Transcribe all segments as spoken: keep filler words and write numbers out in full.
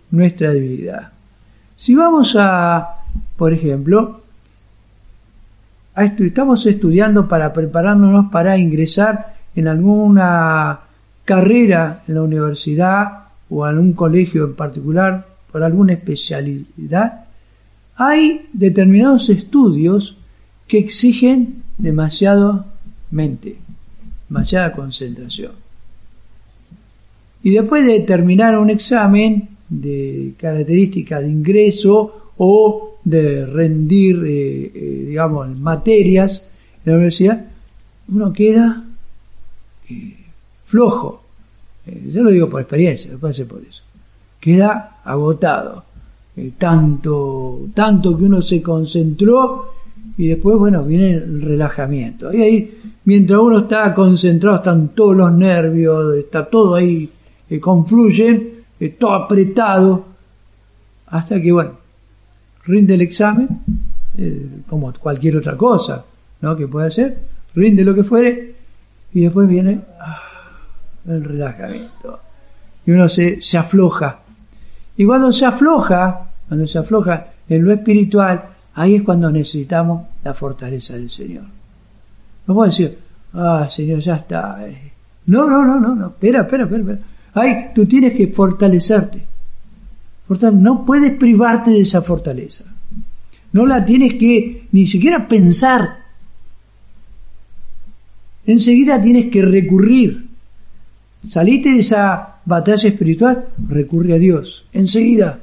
nuestra debilidad. Si vamos a, por ejemplo, a estu- estamos estudiando para prepararnos para ingresar en alguna carrera en la universidad o en algún colegio en particular, por alguna especialidad, hay determinados estudios que exigen demasiado mente, demasiada concentración. Y después de terminar un examen de característica de ingreso o de rendir, eh, eh, digamos, materias en la universidad, uno queda eh, flojo. Eh, yo lo digo por experiencia, lo pasé por eso. Queda agotado. Eh, tanto, tanto que uno se concentró y después, bueno, viene el relajamiento. Y ahí, mientras uno está concentrado, están todos los nervios, está todo ahí, eh, confluyen, eh, todo apretado, hasta que, bueno, rinde el examen, eh, como cualquier otra cosa, ¿no?, que puede hacer, rinde lo que fuere, y después viene ah, el relajamiento. Y uno se, se afloja. Y cuando se afloja, cuando se afloja en lo espiritual, ahí es cuando necesitamos la fortaleza del Señor. No puedo decir, ah, Señor, ya está. No, no, no, no, no, espera, espera, espera, espera. Ay, tú tienes que fortalecerte. No puedes privarte de esa fortaleza. No la tienes que ni siquiera pensar. Enseguida tienes que recurrir. Saliste de esa batalla espiritual, recurre a Dios. Enseguida.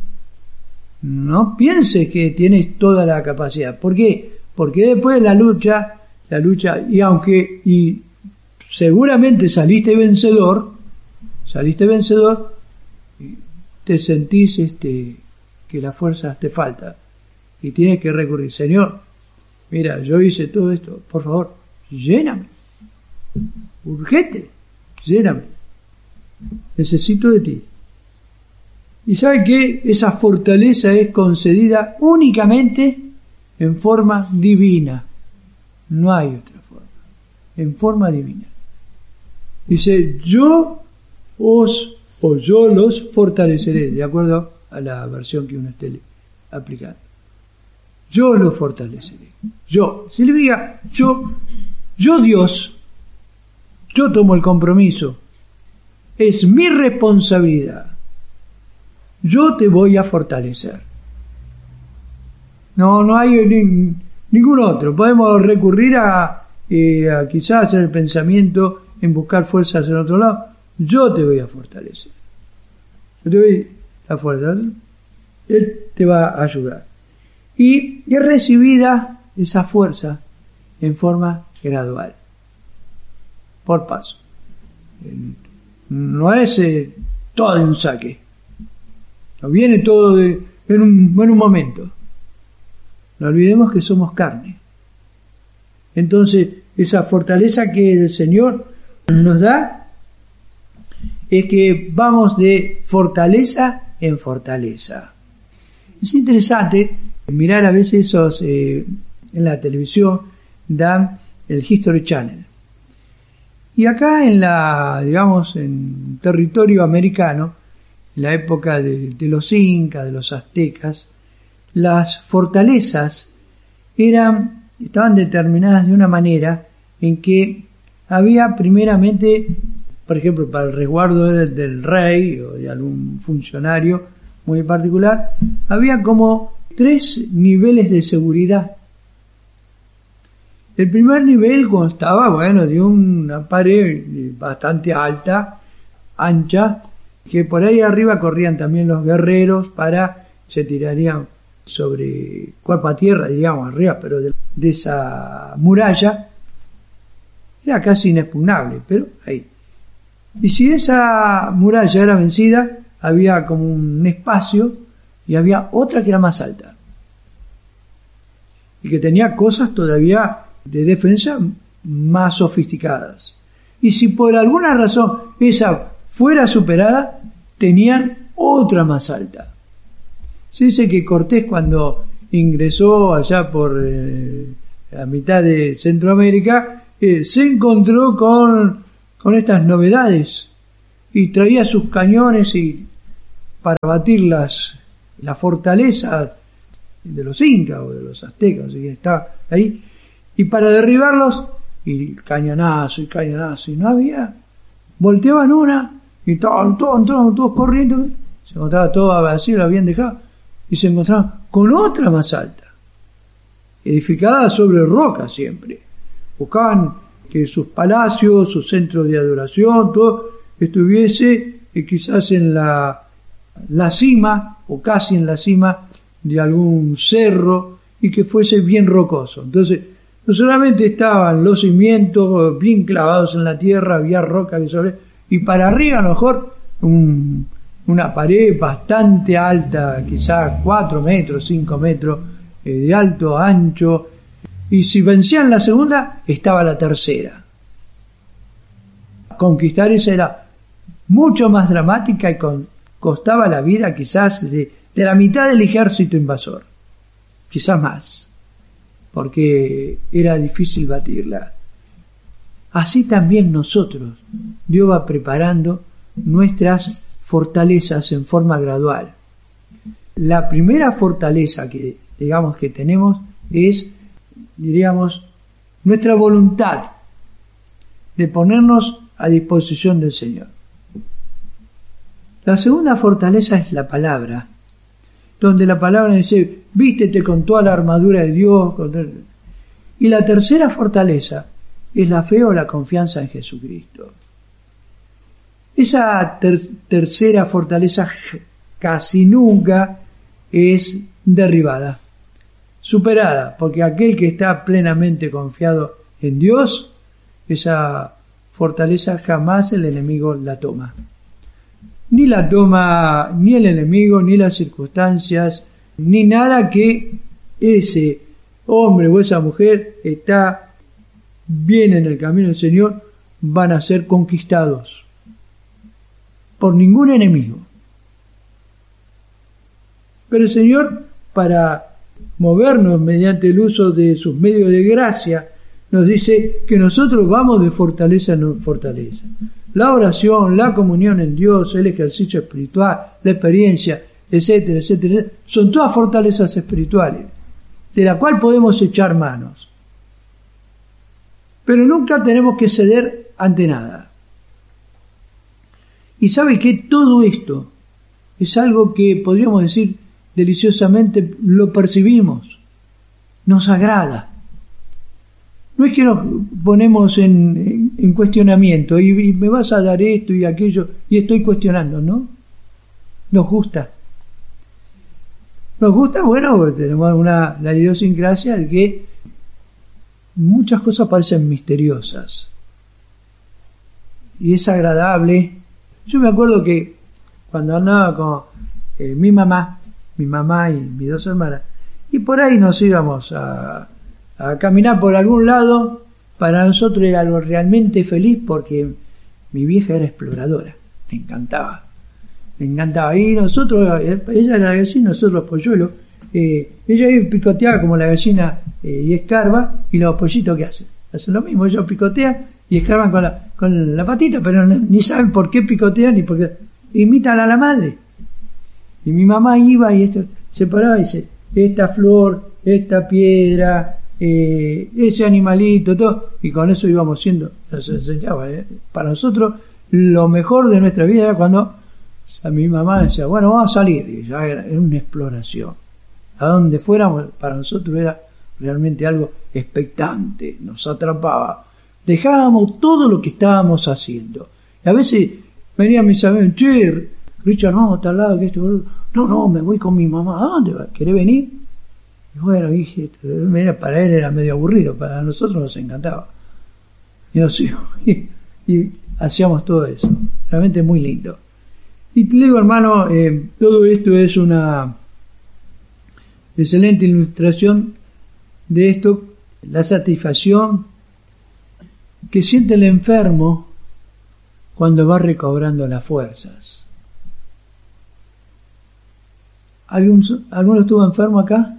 No pienses que tienes toda la capacidad. ¿Por qué? Porque después de la lucha, la lucha, y aunque y seguramente saliste vencedor, saliste vencedor, te sentís este que las fuerzas te faltan y tienes que recurrir. Señor, mira, yo hice todo esto, por favor, lléname, urgente, lléname, necesito de ti. Y sabe que esa fortaleza es concedida únicamente en forma divina, no hay otra forma, en forma divina. Dice, yo os o yo los fortaleceré, de acuerdo a la versión que uno esté aplicando. Yo los fortaleceré. Yo, si le diga, yo, yo Dios, yo tomo el compromiso. Es mi responsabilidad. Yo te voy a fortalecer. No, no hay ni, ningún otro. Podemos recurrir a, eh, a quizás el pensamiento en buscar fuerzas en otro lado. Yo te voy a fortalecer. Yo te doy la fuerza. Él te va a ayudar. Y es recibida esa fuerza en forma gradual. Por paso. No es eh, todo de un saque. No viene todo de, en, un, en un momento. No olvidemos que somos carne. Entonces, esa fortaleza que el Señor nos da es que vamos de fortaleza en fortaleza. Es interesante mirar a veces esos, eh, en la televisión, dan el History Channel. Y acá en la, digamos, en territorio americano, en la época de, de los incas, de los aztecas, las fortalezas eran, estaban determinadas de una manera en que había primeramente, por ejemplo, para el resguardo del, del rey o de algún funcionario muy particular, había como tres niveles de seguridad. El primer nivel constaba, bueno, de una pared bastante alta, ancha, que por ahí arriba corrían también los guerreros para, se tirarían sobre cuerpo a tierra, digamos, arriba, pero de, de esa muralla, era casi inexpugnable, pero ahí. Y si esa muralla era vencida, había como un espacio y había otra que era más alta. Y que tenía cosas todavía de defensa más sofisticadas. Y si por alguna razón esa fuera superada, tenían otra más alta. Se dice que Cortés, cuando ingresó allá por eh, la mitad de Centroamérica, eh, se encontró con, con estas novedades y traía sus cañones y para batir las, la fortaleza de los incas o de los aztecas, no sé quién estaba ahí, y para derribarlos, y cañonazo y cañonazo, y no había, volteaban una, y estaban todos, todos, todos corriendo, se encontraba todo vacío, lo habían dejado, y se encontraban con otra más alta, edificada sobre roca siempre. Buscaban que sus palacios, sus centros de adoración, todo estuviese eh, quizás en la, la cima, o casi en la cima de algún cerro, y que fuese bien rocoso. Entonces, no solamente estaban los cimientos bien clavados en la tierra, había roca que sobre, y para arriba a lo mejor un, una pared bastante alta, quizás cuatro metros, cinco metros eh, de alto, ancho, y si vencían la segunda, estaba la tercera. Conquistar esa era mucho más dramática y con, costaba la vida quizás de, de la mitad del ejército invasor, quizás más, porque era difícil batirla. Así también nosotros, Dios va preparando nuestras fortalezas en forma gradual. La primera fortaleza que digamos que tenemos es, diríamos, nuestra voluntad de ponernos a disposición del Señor. La segunda fortaleza es la palabra, donde la palabra dice, vístete con toda la armadura de Dios. Y la tercera fortaleza es la fe o la confianza en Jesucristo. Esa ter- tercera fortaleza casi nunca es derribada, superada, porque aquel que está plenamente confiado en Dios, esa fortaleza jamás el enemigo la toma. Ni la toma ni el enemigo, ni las circunstancias, ni nada que ese hombre o esa mujer está bien en el camino del Señor, van a ser conquistados por ningún enemigo. Pero el Señor, para movernos mediante el uso de sus medios de gracia, nos dice que nosotros vamos de fortaleza en fortaleza. La oración, la comunión en Dios, el ejercicio espiritual, la experiencia, etcétera, etcétera, son todas fortalezas espirituales, de la cual podemos echar manos. Pero nunca tenemos que ceder ante nada. Y sabe que todo esto es algo que podríamos decir deliciosamente lo percibimos, nos agrada. No es que nos ponemos en, en, en cuestionamiento y, y me vas a dar esto y aquello y estoy cuestionando, ¿no? Nos gusta. Nos gusta, bueno, porque tenemos una, la idiosincrasia de que muchas cosas parecen misteriosas y es agradable. Yo me acuerdo que cuando andaba con eh, mi mamá, mi mamá y mis dos hermanas, y por ahí nos íbamos a, a caminar por algún lado, para nosotros era algo realmente feliz porque mi vieja era exploradora, me encantaba, me encantaba. Y nosotros, ella era la gallina, nosotros los polluelos, eh, ella picoteaba como la gallina eh, y escarba, y los pollitos ¿qué hacen? Hacen lo mismo, ellos picotean y escarban con la, con la patita, pero no, ni saben por qué picotean ni por qué, imitan a la madre. Y mi mamá iba y esto, se paraba y dice, esta flor, esta piedra, eh, ese animalito, todo, y con eso íbamos siendo, nos enseñaba, ¿eh? Para nosotros lo mejor de nuestra vida era cuando a mi mamá decía, bueno, vamos a salir, y ya era, era una exploración, a donde fuéramos, para nosotros era realmente algo expectante, nos atrapaba, dejábamos todo lo que estábamos haciendo, y a veces venían mis amigos, che, Richard, no, está al lado que esto, no, no, me voy con mi mamá, ¿a dónde va? ¿Querés venir? Y bueno, dije, para él era medio aburrido, para nosotros nos encantaba. Y nos íbamos, y, y hacíamos todo eso, realmente muy lindo. Y te digo, hermano, eh, todo esto es una excelente ilustración de esto, la satisfacción que siente el enfermo cuando va recobrando las fuerzas. ¿Algún, ¿Alguno estuvo enfermo acá?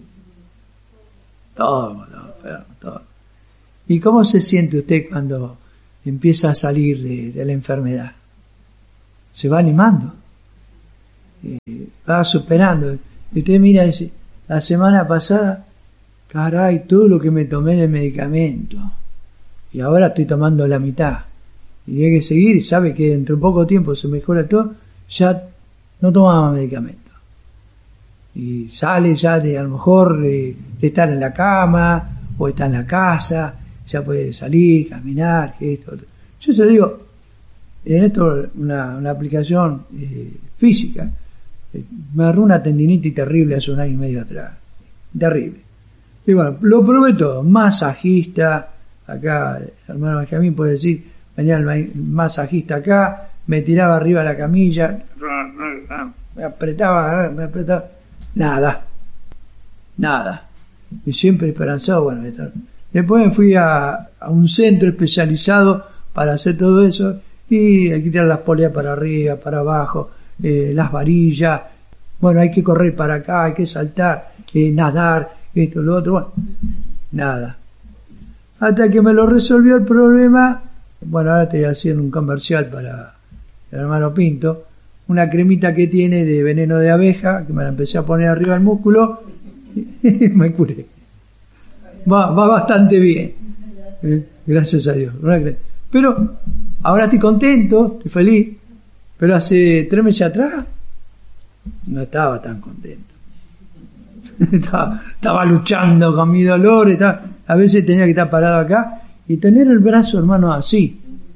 Todo, todo enfermo, todo. ¿Y cómo se siente usted cuando empieza a salir de, de la enfermedad? Se va animando. eh, va superando. Y usted mira y dice, la semana pasada, caray, todo lo que me tomé de medicamento. Y ahora estoy tomando la mitad. Y hay que seguir, y sabe que dentro de poco tiempo se mejora todo, ya no tomaba medicamento. Y sale ya de, a lo mejor, de, de estar en la cama, o está en la casa, ya puede salir, caminar, que esto. Yo se lo digo, en esto una, una aplicación eh, física. Eh, me agarró una tendinitis terrible hace un año y medio atrás. Terrible. Y bueno, lo probé todo. Masajista, acá, el hermano Benjamín puede decir, venía el masajista acá, me tiraba arriba de la camilla, me apretaba, me apretaba. Nada. Nada. Y siempre esperanzado, bueno, estar. Después me fui a, a un centro especializado para hacer todo eso, y hay que tirar las poleas para arriba, para abajo, eh, las varillas, bueno, hay que correr para acá, hay que saltar, eh, nadar, esto, lo otro, bueno, nada. Hasta que me lo resolvió el problema, bueno, ahora estoy haciendo un comercial para el hermano Pinto, una cremita que tiene de veneno de abeja, que me la empecé a poner arriba del músculo, y me curé. Va, va bastante bien, eh, gracias a Dios. Pero ahora estoy contento, estoy feliz, pero hace tres meses atrás no estaba tan contento. estaba, estaba luchando con mi dolor, estaba, a veces tenía que estar parado acá y tener el brazo, hermano, así,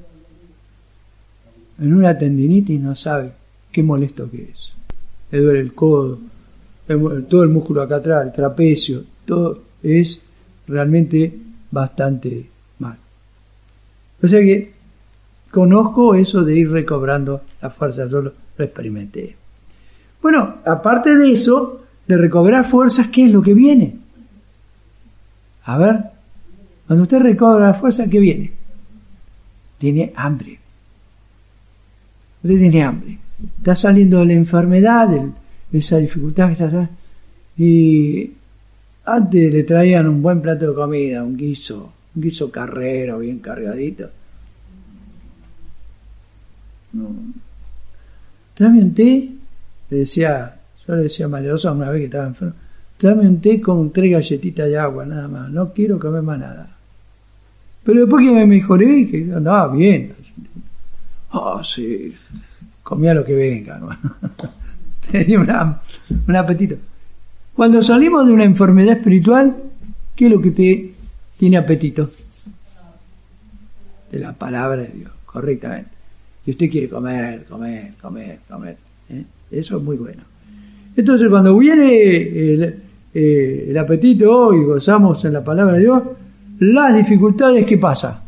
en una tendinitis, no sabe qué molesto que es. Le duele el codo, el, todo el músculo acá atrás, el trapecio, todo es realmente bastante mal. O sea que conozco eso de ir recobrando la fuerza, yo lo, lo experimenté. Bueno, aparte de eso, de recobrar fuerzas, ¿qué es lo que viene? A ver, cuando usted recobra la fuerza, ¿qué viene? Tiene hambre. Usted tiene hambre. Está saliendo de la enfermedad, de esa dificultad que está. Y antes le traían un buen plato de comida, un guiso, un guiso carrero, bien cargadito. No. Tráeme un té, le decía, yo le decía a María Rosa una vez que estaba enfermo, tráeme un té con tres galletitas de agua, nada más, no quiero comer más nada. Pero después que me mejoré, que andaba bien. Oh, sí, comía lo que venga, ¿no? Tenía una, un apetito. Cuando salimos de una enfermedad espiritual, ¿qué es lo que te tiene apetito? De la palabra de Dios, correctamente. Y usted quiere comer, comer, comer, comer. ¿eh? Eso es muy bueno. Entonces, cuando viene el, eh, el apetito y gozamos en la palabra de Dios, las dificultades, ¿qué pasa?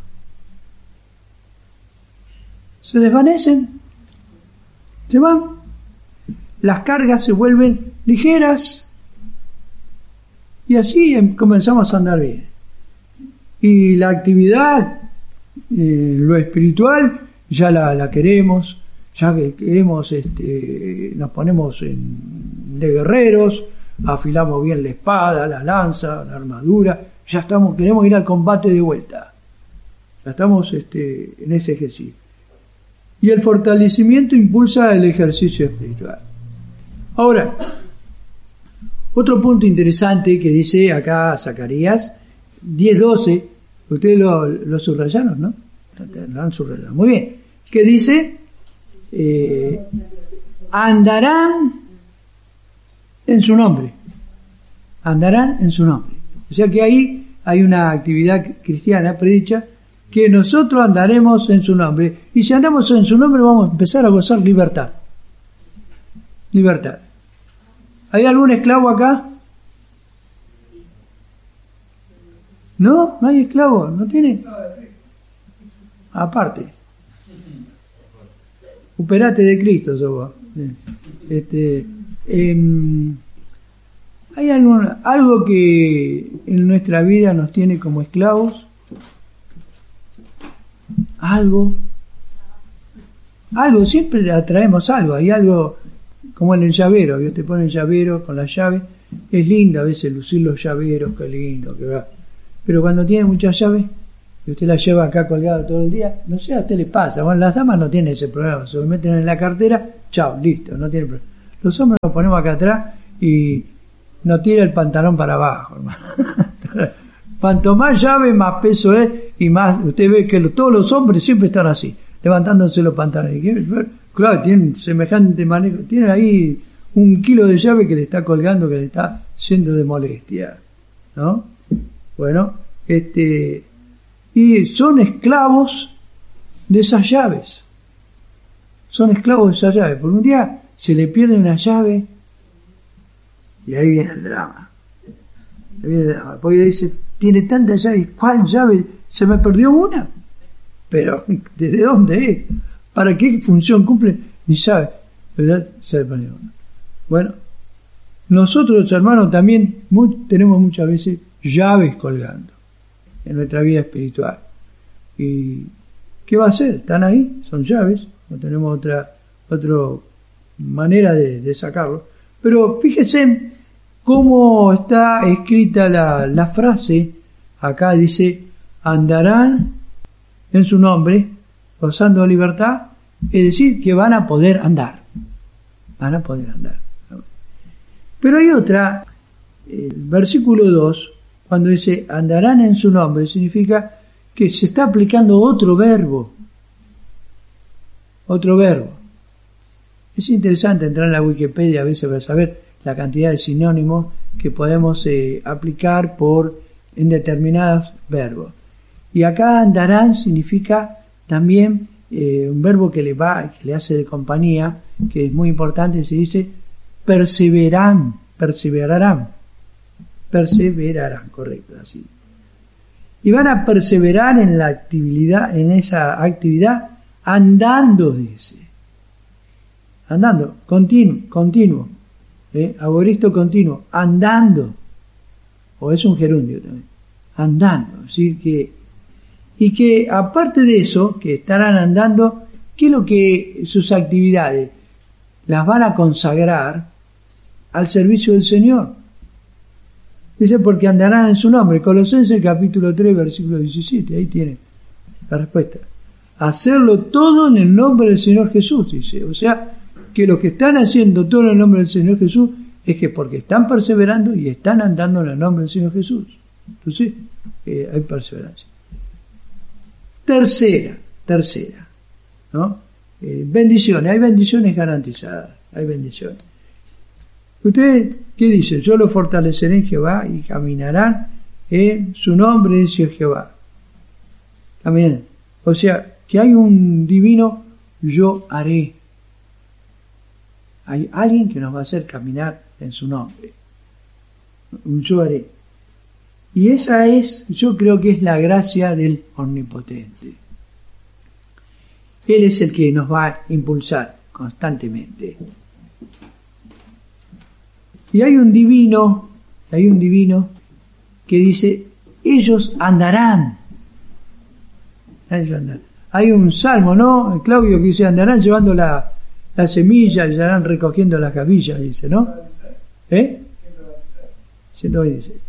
Se desvanecen, se van. Las cargas se vuelven ligeras. Y así comenzamos a andar bien. Y la actividad, eh, lo espiritual, ya la, la queremos, ya que queremos, este, nos ponemos en, de guerreros, afilamos bien la espada, la lanza, la armadura, ya estamos, queremos ir al combate de vuelta. Ya estamos este, en ese ejercicio. Y el fortalecimiento impulsa el ejercicio espiritual. Ahora, otro punto interesante que dice acá Zacarías diez doce, ustedes lo, lo subrayaron, ¿no? Lo han subrayado. Muy bien. Que dice, eh, andarán en su nombre. Andarán en su nombre. O sea que ahí hay una actividad cristiana predicha, que nosotros andaremos en su nombre. Y si andamos en su nombre vamos a empezar a gozar libertad. Libertad. ¿Hay algún esclavo acá? ¿No? ¿No hay esclavo? ¿No tiene? Aparte. Operate de Cristo, sos este, eh, ¿hay algún, algo que en nuestra vida nos tiene como esclavos? Algo. Algo, siempre atraemos algo. Hay algo como en el llavero, ¿vio? Te pone el llavero con la llave. Es lindo a veces lucir los llaveros, qué lindo que va. Pero cuando tiene muchas llaves y usted la lleva acá colgada todo el día, no sé, a usted le pasa. Bueno, las damas no tienen ese problema, se lo meten en la cartera, chao, listo, no tiene problema. Los hombres nos ponemos acá atrás y no tira el pantalón para abajo, hermano. Cuanto más llave, más peso es, y más, usted ve que lo, todos los hombres siempre están así, levantándose los pantalones. Claro, tienen semejante manejo, tienen ahí un kilo de llave que le está colgando, que le está siendo de molestia, ¿no? Bueno, este, y son esclavos de esas llaves. Son esclavos de esas llaves, porque un día se le pierde una llave y ahí viene el drama. Ahí viene el drama, porque dice, tiene tantas llaves, ¿cuál llave? Se me perdió una. Pero, ¿desde dónde es? ¿Para qué función cumple? Ni sabe. ¿Verdad? Se le perdió una. Bueno, nosotros, hermanos, también muy, tenemos muchas veces llaves colgando en nuestra vida espiritual. ¿Y qué va a hacer? Están ahí, son llaves, no tenemos otra, otra manera de, de sacarlo. Pero fíjense cómo está escrita la, la frase. Acá dice, andarán en su nombre, gozando de libertad, es decir, que van a poder andar. Van a poder andar. Pero hay otra, el versículo dos, cuando dice, andarán en su nombre, significa que se está aplicando otro verbo. Otro verbo. Es interesante entrar en la Wikipedia a veces para saber la cantidad de sinónimos que podemos eh, aplicar por en determinados verbos. Y acá andarán significa también eh, un verbo que le va, que le hace de compañía, que es muy importante, se dice perseverarán, perseverarán, perseverarán, correcto, así. Y van a perseverar en la actividad, en esa actividad, andando, dice. Andando, continuo, continuo, eh, aboristo continuo, andando, o es un gerundio también, andando, así que, y que aparte de eso, que estarán andando, ¿qué es lo que sus actividades? Las van a consagrar al servicio del Señor. Dice, porque andarán en su nombre. Colosenses capítulo tres, versículo diecisiete, ahí tiene la respuesta. Hacerlo todo en el nombre del Señor Jesús, dice. O sea, que lo que están haciendo todo en el nombre del Señor Jesús es que porque están perseverando y están andando en el nombre del Señor Jesús. Entonces, eh, hay perseverancia. Tercera, tercera, ¿no? Eh, bendiciones, hay bendiciones garantizadas, hay bendiciones. ¿Usted qué dice? Yo lo fortaleceré en Jehová y caminarán en su nombre, dice Jehová. También, o sea, que hay un divino yo haré. Hay alguien que nos va a hacer caminar en su nombre. Un yo haré. Y esa es, yo creo que es la gracia del Omnipotente. Él es el que nos va a impulsar constantemente. Y hay un divino, hay un divino que dice, ellos andarán. Ellos andarán. Hay un salmo, ¿no? Claudio, que dice, andarán llevando la, la semilla y andarán recogiendo las gavillas, dice, ¿no? ¿Eh? ciento veintiséis.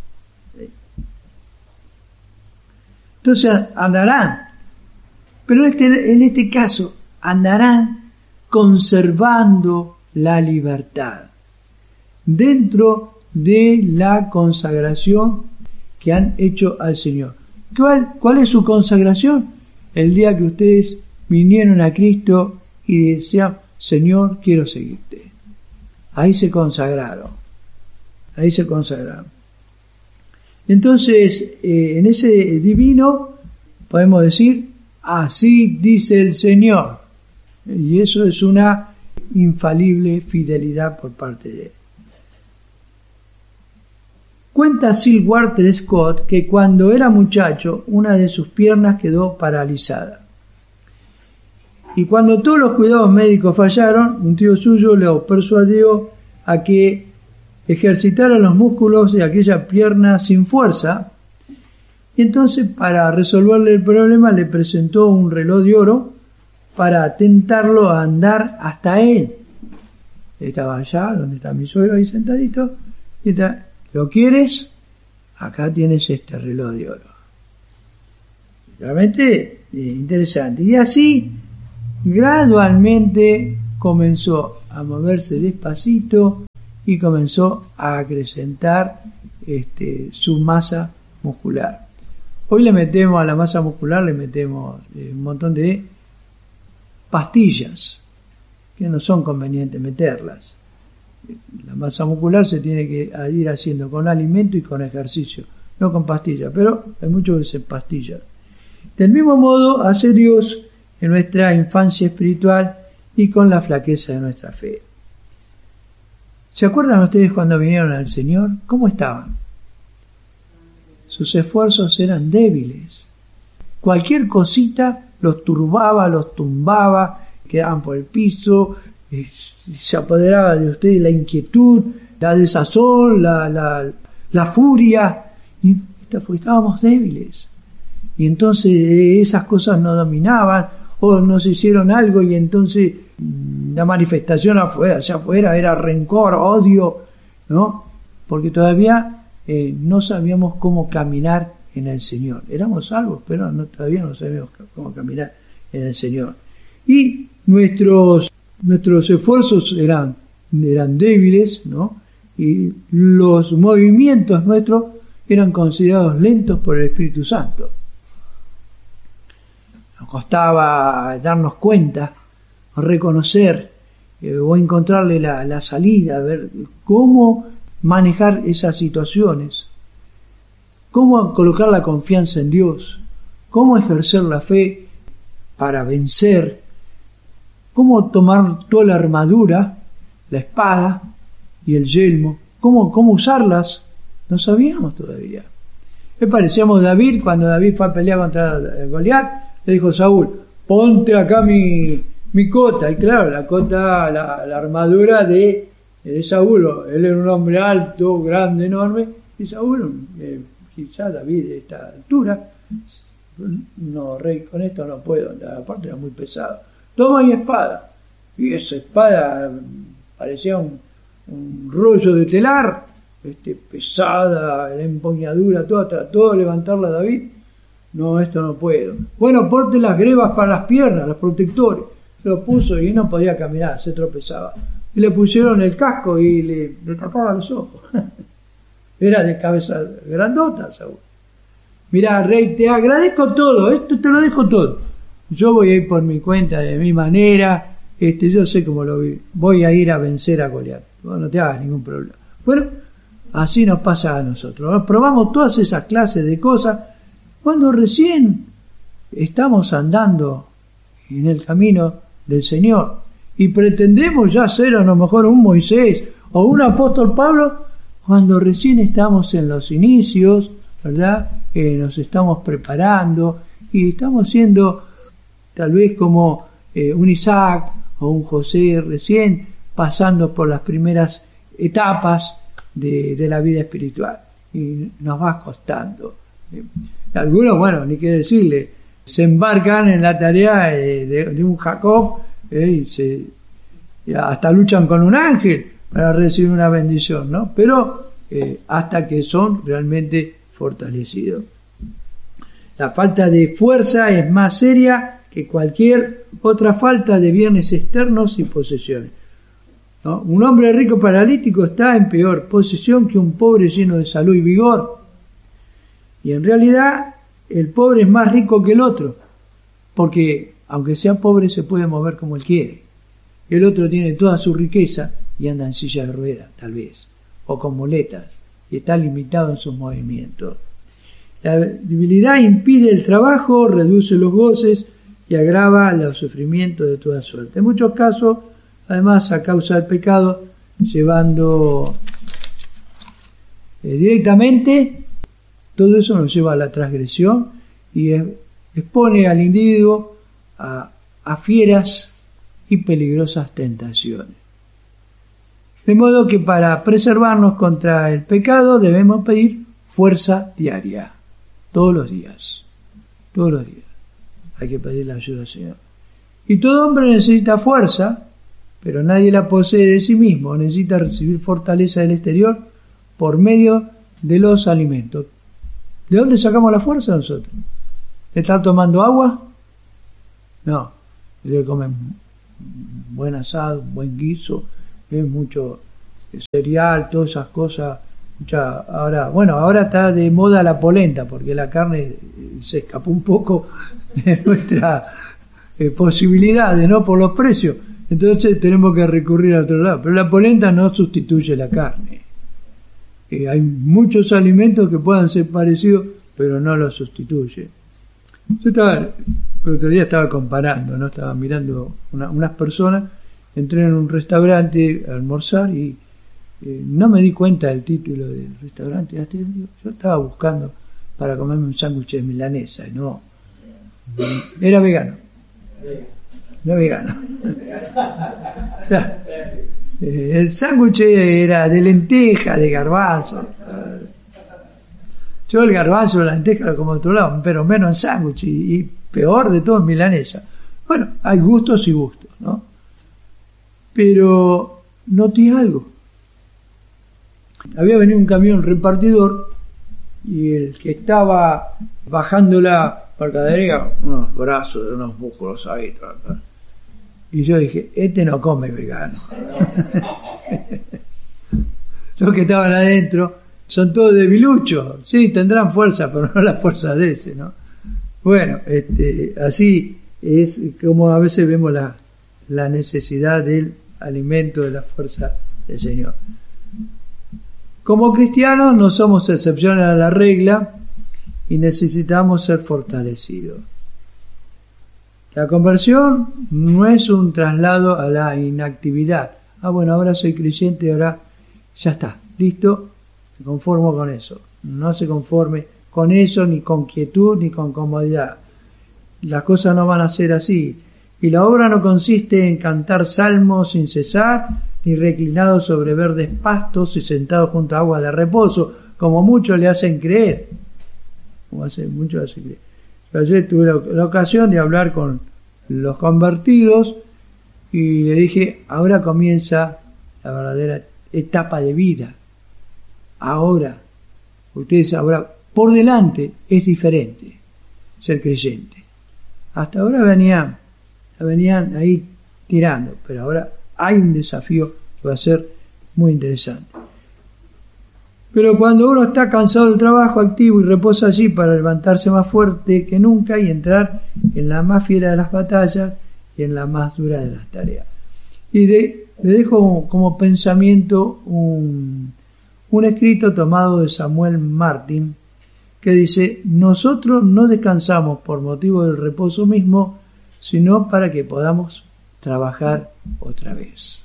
Entonces andarán, pero este, en este caso andarán conservando la libertad dentro de la consagración que han hecho al Señor. ¿Cuál, cuál es su consagración? El día que ustedes vinieron a Cristo y decían, Señor, quiero seguirte. Ahí se consagraron, ahí se consagraron. Entonces, eh, en ese divino podemos decir, así dice el Señor. Y eso es una infalible fidelidad por parte de Él. Cuenta Sir Walter Scott que cuando era muchacho, una de sus piernas quedó paralizada. Y cuando todos los cuidados médicos fallaron, un tío suyo lo persuadió a que ejercitara los músculos de aquella pierna sin fuerza. Y entonces, para resolverle el problema, le presentó un reloj de oro para tentarlo a andar hasta él. Estaba allá, donde está mi suegro, ahí sentadito, y está, ¿lo quieres? Acá tienes este reloj de oro. Realmente eh, interesante. Y así, gradualmente comenzó a moverse despacito y comenzó a acrecentar este, su masa muscular. Hoy le metemos a la masa muscular, le metemos eh, un montón de pastillas que no son convenientes meterlas. La masa muscular se tiene que ir haciendo con alimento y con ejercicio, no con pastillas, pero hay muchos que se pastillas. Del mismo modo hace Dios en nuestra infancia espiritual y con la flaqueza de nuestra fe. ¿Se acuerdan ustedes cuando vinieron al Señor? ¿Cómo estaban? Sus esfuerzos eran débiles. Cualquier cosita los turbaba, los tumbaba, quedaban por el piso, se apoderaba de ustedes la inquietud, la desazón, la, la, la furia. Y estábamos débiles. Y entonces esas cosas nos dominaban, o nos hicieron algo y entonces la manifestación afuera, allá afuera era rencor, odio, ¿no? Porque todavía eh, no sabíamos cómo caminar en el Señor. Éramos salvos, pero no, todavía no sabíamos cómo caminar en el Señor. Y nuestros, nuestros esfuerzos eran, eran débiles, ¿no? Y los movimientos nuestros eran considerados lentos por el Espíritu Santo. Nos costaba darnos cuenta, reconocer eh, o encontrarle la, la salida, ver cómo manejar esas situaciones, cómo colocar la confianza en Dios, cómo ejercer la fe para vencer, cómo tomar toda la armadura, la espada y el yelmo, cómo, cómo usarlas, no sabíamos todavía. Le parecíamos David cuando David fue a pelear contra Goliat. Le dijo Saúl, ponte acá mi, mi cota. Y claro, la cota, la, la armadura de, de Saúl, él era un hombre alto, grande, enorme, y Saúl, eh, quizá David de esta altura, no, rey, con esto no puedo, aparte era muy pesado. Toma mi espada. Y esa espada parecía un, un rollo de telar, este, pesada, la empuñadura, toda, trató de levantarla David. No, esto no puedo. Bueno, ponte las grebas para las piernas, los protectores. Se lo puso y no podía caminar, se tropezaba. Y le pusieron el casco y le, le tapaba los ojos. Era de cabeza grandota, Saúl. Mirá, rey, te agradezco todo, esto te lo dejo todo. Yo voy a ir por mi cuenta, de mi manera, este, yo sé cómo lo vi. Voy a ir a vencer a Goliat. Bueno, no te hagas ningún problema. Bueno, así nos pasa a nosotros. Probamos todas esas clases de cosas cuando recién estamos andando en el camino del Señor y pretendemos ya ser a lo mejor un Moisés o un apóstol Pablo, cuando recién estamos en los inicios, ¿verdad? Eh, nos estamos preparando y estamos siendo tal vez como eh, un Isaac o un José recién pasando por las primeras etapas de, de la vida espiritual y nos va costando. Algunos, bueno, ni qué decirle, se embarcan en la tarea de, de, de un Jacob eh, y se, y hasta luchan con un ángel para recibir una bendición, ¿no? Pero eh, hasta que son realmente fortalecidos. La falta de fuerza es más seria que cualquier otra falta de bienes externos y posesiones, ¿no? Un hombre rico paralítico está en peor posición que un pobre lleno de salud y vigor. Y en realidad el pobre es más rico que el otro, porque aunque sea pobre se puede mover como él quiere. El otro tiene toda su riqueza y anda en silla de ruedas, tal vez, o con muletas, y está limitado en sus movimientos. La debilidad impide el trabajo, reduce los goces y agrava los sufrimientos de toda suerte. En muchos casos, además, a causa del pecado, llevando eh, directamente, todo eso nos lleva a la transgresión y expone al individuo a, a fieras y peligrosas tentaciones. De modo que para preservarnos contra el pecado debemos pedir fuerza diaria, todos los días, todos los días. Hay que pedir la ayuda al Señor. Y todo hombre necesita fuerza, pero nadie la posee de sí mismo, necesita recibir fortaleza del exterior por medio de los alimentos. ¿De dónde sacamos la fuerza nosotros? ¿De estar tomando agua? No, de comer buen asado, un buen guiso, es mucho cereal, todas esas cosas. Mucha, ahora, bueno, ahora está de moda la polenta, porque la carne se escapó un poco de nuestra eh, posibilidades, ¿no? Por los precios. Entonces tenemos que recurrir a otro lado. Pero la polenta no sustituye la carne. Eh, hay muchos alimentos que puedan ser parecidos, pero no los sustituye. Yo estaba, el otro día estaba comparando, ¿no? Estaba mirando una, unas personas, entré en un restaurante a almorzar y eh, no me di cuenta del título del restaurante. Yo estaba buscando para comerme un sándwich de milanesa y no, era vegano. No vegano. O sea, eh, el sándwich era de lenteja, de garbanzo. Yo el garbanzo, la lenteja como de otro lado, pero menos en sándwich y, y peor de todo en milanesa. Bueno, hay gustos y gustos, ¿no? Pero noté algo. Había venido un camión repartidor y el que estaba bajando la mercadería, unos brazos, unos músculos ahí. Y yo dije, este no come vegano. Los que estaban adentro son todos debiluchos, sí, tendrán fuerza, pero no la fuerza de ese, ¿no? Bueno, este, así es como a veces vemos la, la necesidad del alimento, de la fuerza del Señor. Como cristianos no somos excepción a la regla y necesitamos ser fortalecidos. La conversión no es un traslado a la inactividad. Ah, bueno, ahora soy creyente, ahora ya está, listo, me conformo con eso. No se conforme con eso, ni con quietud, ni con comodidad. Las cosas no van a ser así. Y la obra no consiste en cantar salmos sin cesar, ni reclinados sobre verdes pastos y sentados junto a agua de reposo, como muchos le hacen creer. Como hace, muchos hacen creer. Yo ayer tuve la, la ocasión de hablar con los convertidos y le dije, ahora comienza la verdadera etapa de vida. Ahora, ustedes ahora, por delante es diferente ser creyente. Hasta ahora venían, venían ahí tirando, pero ahora hay un desafío que va a ser muy interesante. Pero cuando uno está cansado del trabajo activo y reposa allí para levantarse más fuerte que nunca y entrar en la más fiera de las batallas y en la más dura de las tareas. Y de, le dejo como pensamiento un, un escrito tomado de Samuel Martin que dice: nosotros no descansamos por motivo del reposo mismo, sino para que podamos trabajar otra vez.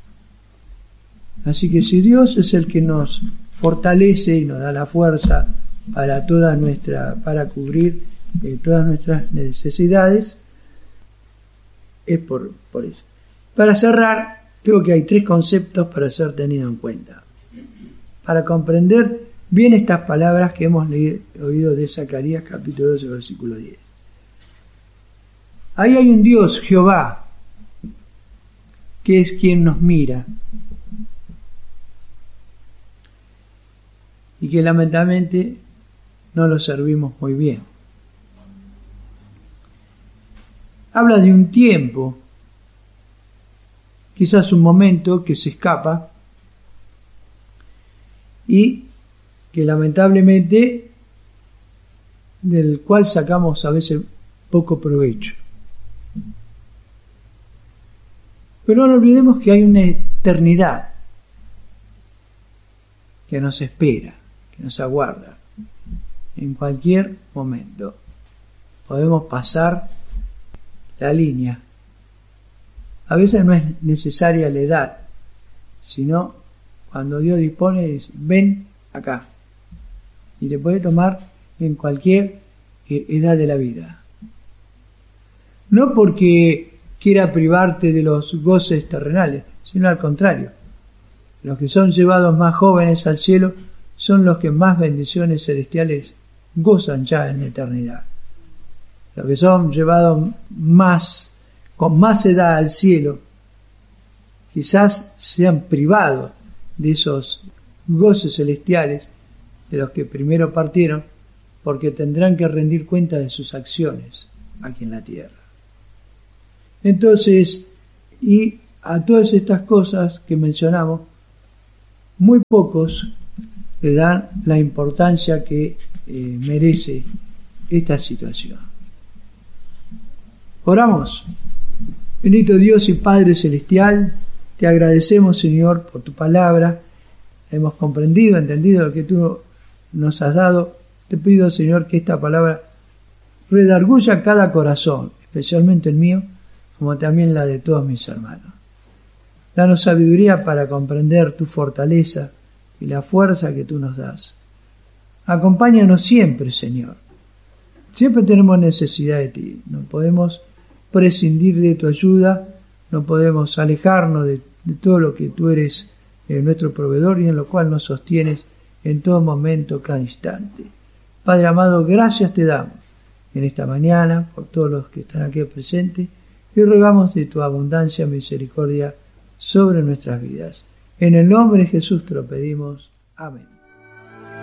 Así que si Dios es el que nos fortalece y nos da la fuerza para toda nuestra, para cubrir eh, todas nuestras necesidades, es por, por eso. Para cerrar, creo que hay tres conceptos para ser tenidos en cuenta. Para comprender bien estas palabras que hemos leído, oído de Zacarías capítulo doce, versículo diez. Ahí hay un Dios, Jehová, que es quien nos mira, y que lamentablemente no lo servimos muy bien. Habla de un tiempo, quizás un momento que se escapa y que lamentablemente del cual sacamos a veces poco provecho. Pero no olvidemos que hay una eternidad que nos espera, que nos aguarda. En cualquier momento podemos pasar la línea. A veces no es necesaria la edad, sino cuando Dios dispone, dice, ven acá. Y te puede tomar en cualquier edad de la vida. No porque quiera privarte de los goces terrenales, sino al contrario. Los que son llevados más jóvenes al cielo son los que más bendiciones celestiales gozan ya en la eternidad. Los que son llevados más, con más edad al cielo, quizás sean privados de esos goces celestiales de los que primero partieron, porque tendrán que rendir cuenta de sus acciones aquí en la tierra. Entonces, y a todas estas cosas que mencionamos, muy pocos le dan la importancia que eh, merece esta situación. Oramos. Bendito Dios y Padre Celestial, te agradecemos, Señor, por tu palabra. Hemos comprendido, entendido lo que tú nos has dado. Te pido, Señor, que esta palabra redarguya cada corazón, especialmente el mío, como también la de todos mis hermanos. Danos sabiduría para comprender tu fortaleza y la fuerza que tú nos das. Acompáñanos siempre, Señor. Siempre tenemos necesidad de ti. No podemos prescindir de tu ayuda, no podemos alejarnos de, de todo lo que tú eres, eh, nuestro proveedor, y en lo cual nos sostienes en todo momento, cada instante. Padre amado, gracias te damos en esta mañana por todos los que están aquí presentes y rogamos de tu abundancia y misericordia sobre nuestras vidas. En el nombre de Jesús te lo pedimos. Amén.